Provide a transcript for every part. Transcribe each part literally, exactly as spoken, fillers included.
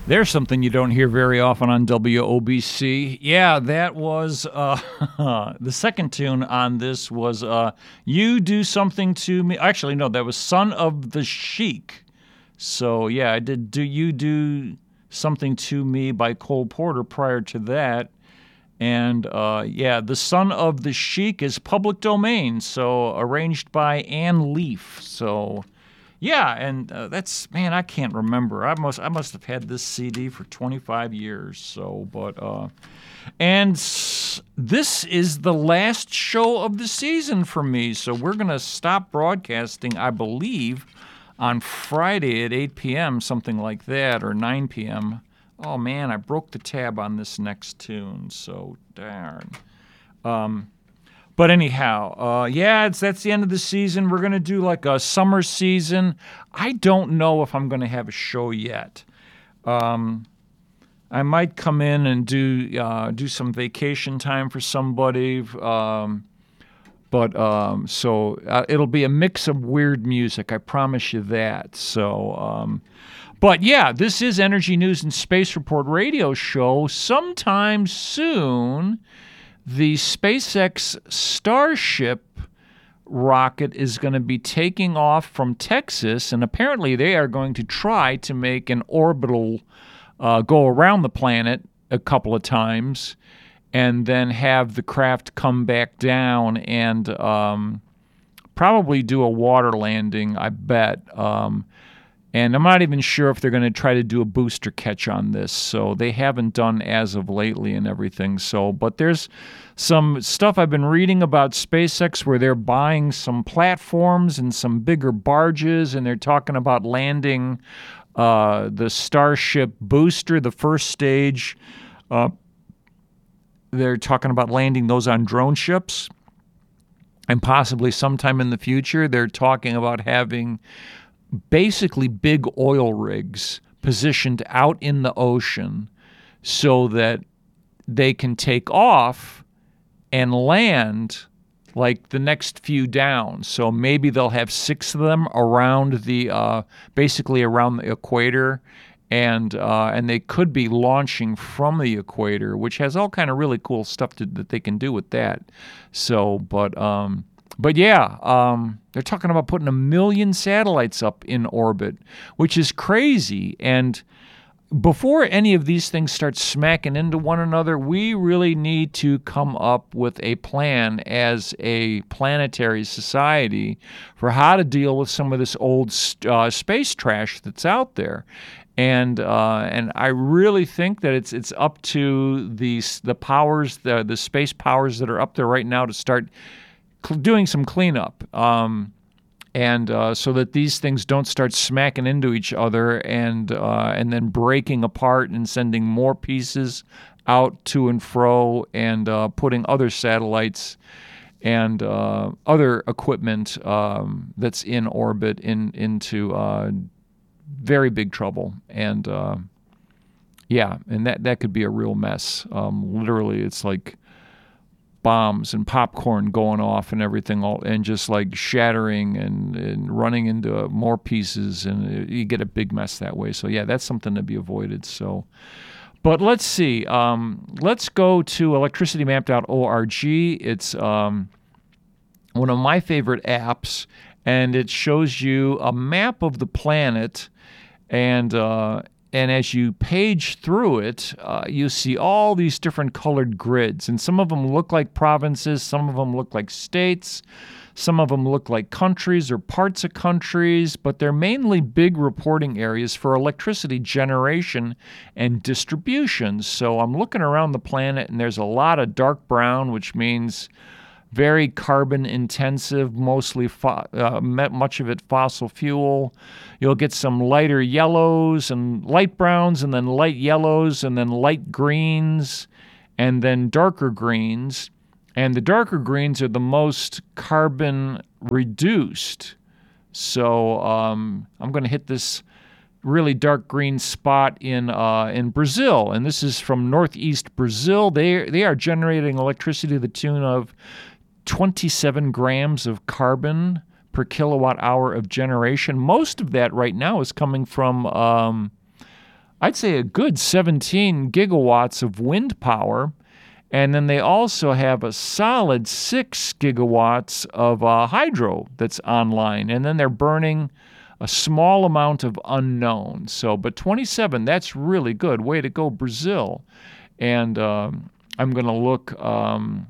There's something you don't hear very often on W O B C. Yeah, that was uh, the second tune on this was uh, You Do Something to Me. Actually, no, that was Son of the Sheik. So, yeah, I did Do You Do Something to Me by Cole Porter prior to that. And, uh, yeah, The Son of the Sheik is public domain, so arranged by Ann Leaf. So... yeah, and uh, that's, man, I can't remember. I must I must have had this C D for twenty-five years. So, but uh, and s- this is the last show of the season for me. So we're gonna stop broadcasting, I believe, on Friday at eight p.m. something like that, or nine p.m. Oh man, I broke the tab on this next tune. So darn. Um. But anyhow, uh, yeah, it's that's the end of the season. We're going to do like a summer season. I don't know if I'm going to have a show yet. Um, I might come in and do uh, do some vacation time for somebody. Um, but um, so uh, it'll be a mix of weird music. I promise you that. So, um, but yeah, this is Energy News and Space Report radio show. Sometime soon, the SpaceX Starship rocket is going to be taking off from Texas, and apparently they are going to try to make an orbital uh, go around the planet a couple of times, and then have the craft come back down and um, probably do a water landing, I bet. Um, And I'm not even sure if they're going to try to do a booster catch on this. So they haven't done as of lately and everything. So, but there's some stuff I've been reading about SpaceX where they're buying some platforms and some bigger barges, and they're talking about landing uh, the Starship booster, the first stage. Uh, they're talking about landing those on drone ships. And possibly sometime in the future, they're talking about having basically big oil rigs positioned out in the ocean so that they can take off and land like the next few down. So maybe they'll have six of them around the, uh, basically around the equator, and uh, and they could be launching from the equator, which has all kind of really cool stuff to, that they can do with that. So, but um, but yeah, um, they're talking about putting a million satellites up in orbit, which is crazy. And before any of these things start smacking into one another, we really need to come up with a plan as a planetary society for how to deal with some of this old uh, space trash that's out there. And uh, and I really think that it's it's up to the the powers, the the space powers that are up there right now to start cl- doing some cleanup. Um, And uh, so that these things don't start smacking into each other and uh, and then breaking apart and sending more pieces out to and fro, and uh, putting other satellites and uh, other equipment um, that's in orbit in into uh, very big trouble. And uh, yeah, and that, that could be a real mess. Um, literally, it's like bombs and popcorn going off and everything, all and just like shattering and, and running into more pieces, and you get a big mess that way. So yeah, that's something to be avoided. So, but let's see. Um, let's go to electricity map dot org. It's um, one of my favorite apps, and it shows you a map of the planet, and uh, And as you page through it, uh, you see all these different colored grids. And some of them look like provinces, some of them look like states, some of them look like countries or parts of countries, but they're mainly big reporting areas for electricity generation and distribution. So I'm looking around the planet, and there's a lot of dark brown, which means very carbon intensive, mostly fo- uh, much of it fossil fuel. You'll get some lighter yellows and light browns, and then light yellows, and then light greens, and then darker greens. And the darker greens are the most carbon reduced. So um, I'm going to hit this really dark green spot in uh, in Brazil, and this is from northeast Brazil. They they are generating electricity to the tune of twenty-seven grams of carbon per kilowatt hour of generation. Most of that right now is coming from um, I'd say a good seventeen gigawatts of wind power. And then they also have a solid six gigawatts of uh, hydro that's online. And then they're burning a small amount of unknown. So, but twenty-seven, that's really good. Way to go, Brazil. And um, I'm going to look um,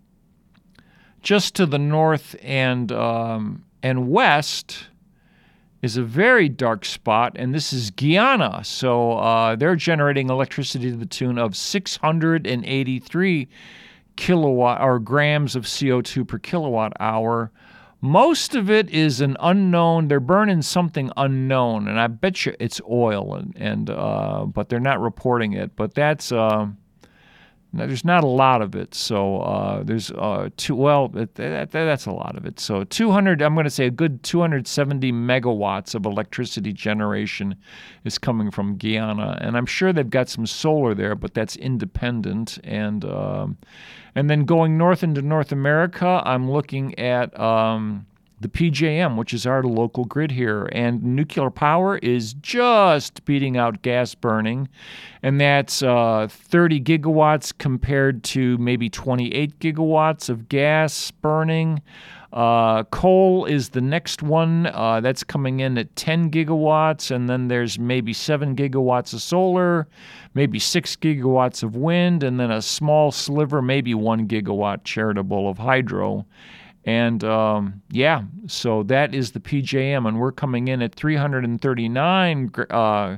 just to the north and um, and west is a very dark spot, and this is Guyana. So uh, they're generating electricity to the tune of six hundred eighty-three kilowatt or grams of C O two per kilowatt hour. Most of it is an unknown. They're burning something unknown, and I bet you it's oil, and, and uh, but they're not reporting it. But that's uh, there's not a lot of it. So uh, there's uh, two. Well, that, that, that's a lot of it. So two hundred. I'm going to say a good two hundred seventy megawatts of electricity generation is coming from Guyana, and I'm sure they've got some solar there, but that's independent. And um, and then going north into North America, I'm looking at um, the P J M, which is our local grid here, and nuclear power is just beating out gas burning, and that's uh, thirty gigawatts compared to maybe twenty-eight gigawatts of gas burning. Uh, coal is the next one. Uh, that's coming in at ten gigawatts, and then there's maybe seven gigawatts of solar, maybe six gigawatts of wind, and then a small sliver, maybe one gigawatt charitable of hydro. And um, yeah, so that is the P J M, and we're coming in at three hundred thirty-nine uh,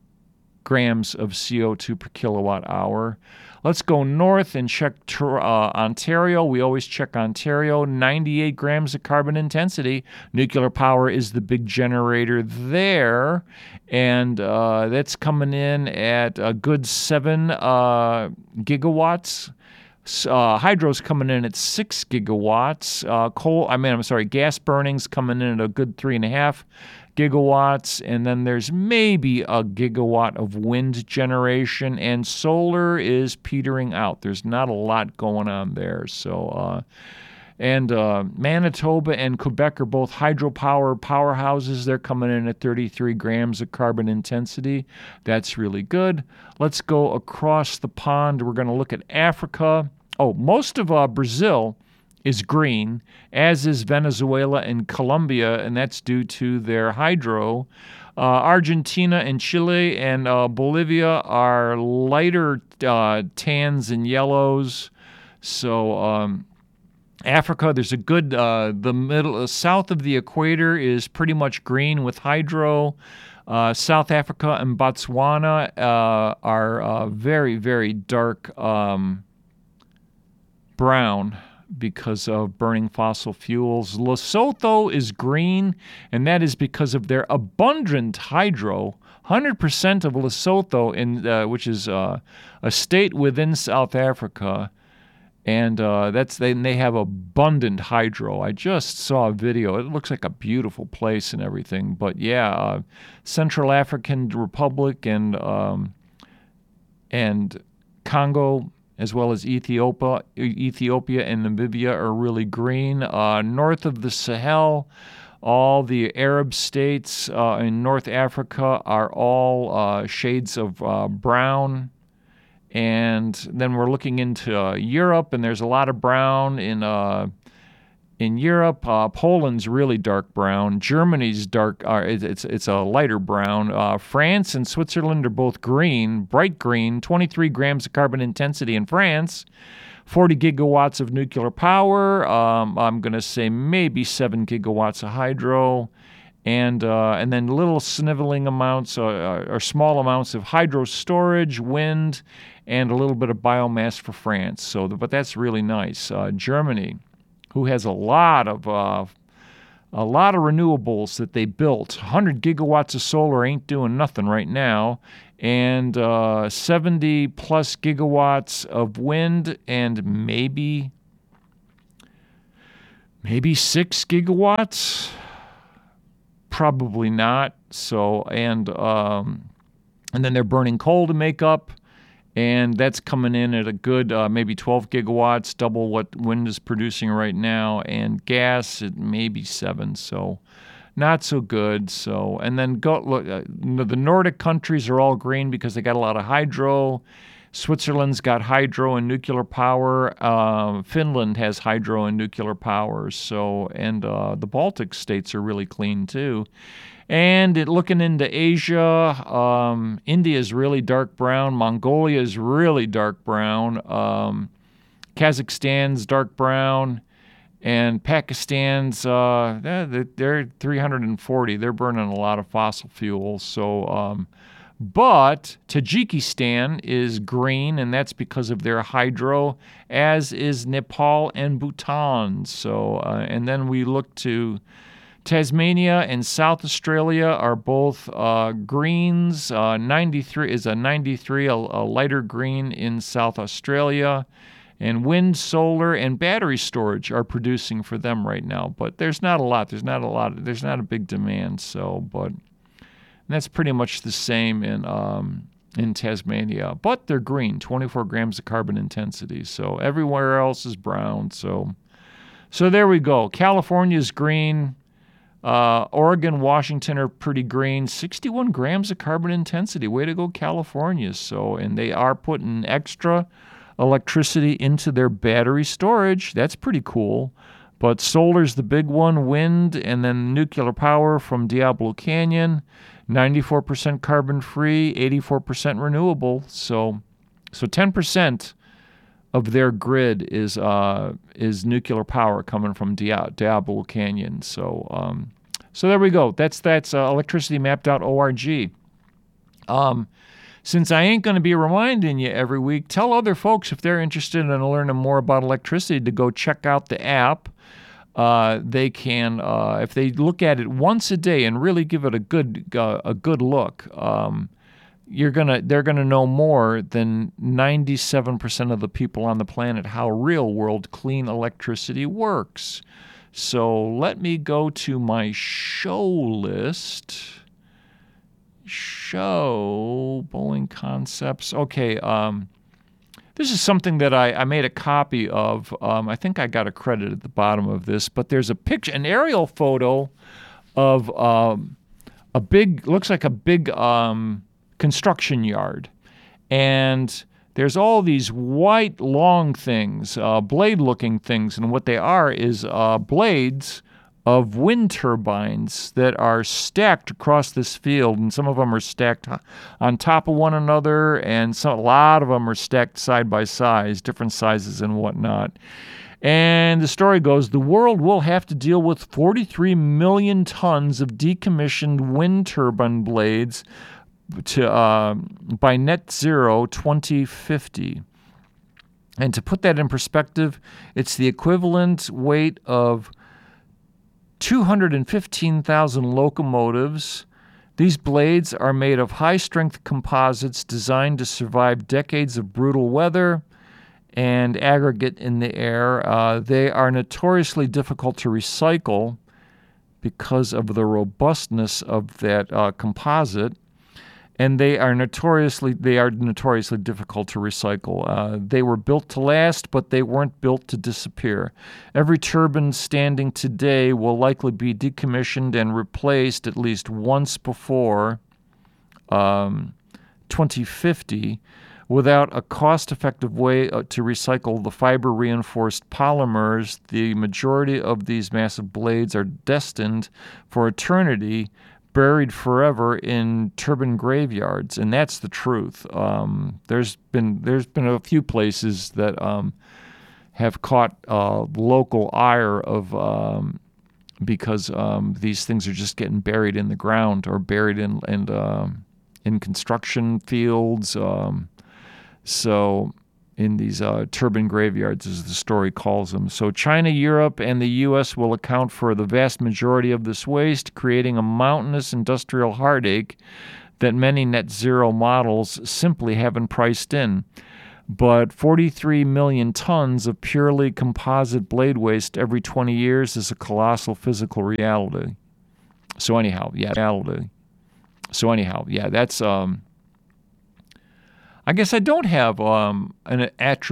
grams of C O two per kilowatt hour. Let's go north and check uh, Ontario. We always check Ontario. ninety-eight grams of carbon intensity. Nuclear power is the big generator there, and uh, that's coming in at a good seven uh, gigawatts. Uh, hydro's coming in at six gigawatts. Uh, coal, I mean, I'm sorry, gas burning's coming in at a good three and a half gigawatts. And then there's maybe a gigawatt of wind generation, and solar is petering out. There's not a lot going on there. So, uh, and uh, Manitoba and Quebec are both hydropower powerhouses. They're coming in at thirty-three grams of carbon intensity. That's really good. Let's go across the pond. We're going to look at Africa. Oh, most of uh, Brazil is green, as is Venezuela and Colombia, and that's due to their hydro. Uh, Argentina and Chile and uh, Bolivia are lighter uh, tans and yellows. So um, Africa, there's a good, uh, the middle, uh, south of the equator is pretty much green with hydro. Uh, South Africa and Botswana uh, are uh, very, very dark um, brown because of burning fossil fuels. Lesotho is green, and that is because of their abundant hydro. one hundred percent of Lesotho, in, uh, which is uh, a state within South Africa, and uh, that's they they have abundant hydro. I just saw a video. It looks like a beautiful place and everything. But yeah, uh, Central African Republic and um, and Congo, as well as Ethiopia, Ethiopia and Namibia are really green. Uh, north of the Sahel, all the Arab states uh, in North Africa are all uh, shades of uh, brown. And then we're looking into uh, Europe, and there's a lot of brown in uh, in Europe. Uh, Poland's really dark brown. Germany's dark. Uh, it, it's it's a lighter brown. Uh, France and Switzerland are both green, bright green. twenty-three grams of carbon intensity in France. forty gigawatts of nuclear power. Um, I'm going to say maybe seven gigawatts of hydro. And uh, and then little sniveling amounts uh, or small amounts of hydro storage, wind, and a little bit of biomass for France. So, but that's really nice. Uh, Germany, who has a lot of uh, a lot of renewables that they built, one hundred gigawatts of solar ain't doing nothing right now, and uh, seventy plus gigawatts of wind, and maybe maybe six gigawatts. Probably not. So, and um, and then they're burning coal to make up, and that's coming in at a good uh, maybe twelve gigawatts, double what wind is producing right now, and gas at maybe seven. So, not so good. So, and then go look. Uh, the Nordic countries are all green because they got a lot of hydro. Switzerland's got hydro and nuclear power. Uh, Finland has hydro and nuclear power. So, and uh, the Baltic states are really clean too. And it, looking into Asia, um, India is really dark brown. Mongolia is really dark brown. Um, Kazakhstan's dark brown. And Pakistan's, uh, they're, they're three hundred forty. They're burning a lot of fossil fuels. So, um, but Tajikistan is green, and that's because of their hydro, as is Nepal and Bhutan. So, uh, and then we look to Tasmania and South Australia are both uh, greens. Uh, ninety-three is a ninety-three, a, a lighter green in South Australia. And wind, solar, and battery storage are producing for them right now. But there's not a lot. There's not a lot. There's not a big demand. So, but that's pretty much the same in um, in Tasmania. But they're green, twenty-four grams of carbon intensity. So everywhere else is brown. So, so there we go. California's green. Uh, Oregon, Washington are pretty green. sixty-one grams of carbon intensity. Way to go, California. So, and they are putting extra electricity into their battery storage. That's pretty cool. But solar's the big one, wind, and then nuclear power from Diablo Canyon, ninety-four percent carbon-free, eighty-four percent renewable. So so ten percent of their grid is uh, is nuclear power coming from Dia- Diablo Canyon. So um, so there we go. That's that's uh, electricity map dot org. Um Since I ain't going to be reminding you every week, tell other folks if they're interested in learning more about electricity to go check out the app. Uh, they can, uh, if they look at it once a day and really give it a good uh, a good look, um, you're gonna they're gonna know more than ninety-seven percent of the people on the planet how real world clean electricity works. So let me go to my show list. Show bowling concepts. Okay, um, this is something that I, I made a copy of. Um, I think I got a credit at the bottom of this, but there's a picture, an aerial photo of um, a big, looks like a big um, construction yard, and there's all these white long things, uh, blade-looking things, and what they are is uh, blades of wind turbines that are stacked across this field, and some of them are stacked on top of one another, and some, a lot of them are stacked side by side, different sizes and whatnot. And the story goes, the world will have to deal with forty-three million tons of decommissioned wind turbine blades to uh, by net zero twenty fifty. And to put that in perspective, it's the equivalent weight of two hundred fifteen thousand locomotives. These blades are made of high-strength composites designed to survive decades of brutal weather and aggregate in the air. Uh, they are notoriously difficult to recycle because of the robustness of that uh, composite, and they are notoriously they are notoriously difficult to recycle. Uh, they were built to last, but they weren't built to disappear. Every turbine standing today will likely be decommissioned and replaced at least once before um, twenty fifty, without a cost-effective way uh, to recycle the fiber-reinforced polymers. The majority of these massive blades are destined for eternity, buried forever in turbine graveyards, and that's the truth. Um, there's been there's been a few places that um, have caught uh, local ire of um, because um, these things are just getting buried in the ground or buried in in, um, in construction fields. Um, so. in these uh, turbine graveyards, as the story calls them. So China, Europe, and the U S will account for the vast majority of this waste, creating a mountainous industrial heartache that many net zero models simply haven't priced in. But forty-three million tons of purely composite blade waste every twenty years is a colossal physical reality. So anyhow, yeah, reality. So anyhow, yeah, that's... Um, I guess I don't have um, an attribute